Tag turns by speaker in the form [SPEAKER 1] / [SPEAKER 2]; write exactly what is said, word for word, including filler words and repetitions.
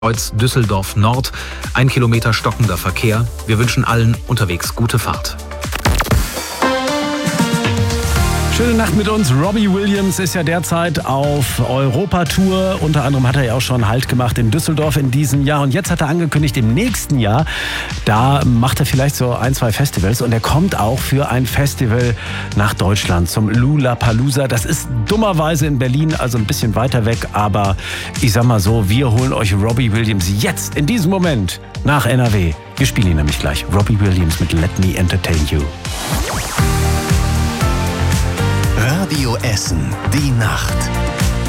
[SPEAKER 1] Kreuz Düsseldorf Nord. Ein Kilometer stockender Verkehr. Wir wünschen allen unterwegs gute Fahrt.
[SPEAKER 2] Schöne Nacht mit uns. Robbie Williams ist ja derzeit auf Europatour. Unter anderem hat er ja auch schon Halt gemacht in Düsseldorf in diesem Jahr. Und jetzt hat er angekündigt, im nächsten Jahr, da macht er vielleicht so ein, zwei Festivals. Und er kommt auch für ein Festival nach Deutschland, zum Lollapalooza. Das ist dummerweise in Berlin, also ein bisschen weiter weg. Aber ich sag mal so, wir holen euch Robbie Williams jetzt, in diesem Moment, nach N R W. Wir spielen ihn nämlich gleich. Robbie Williams mit Let Me Entertain You.
[SPEAKER 3] Radio Essen, die Nacht.